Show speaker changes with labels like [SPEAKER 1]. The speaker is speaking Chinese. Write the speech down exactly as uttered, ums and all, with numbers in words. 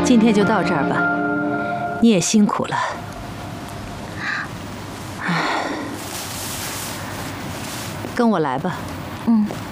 [SPEAKER 1] 今天就到这儿吧，你也辛苦了。跟我来吧。
[SPEAKER 2] 嗯。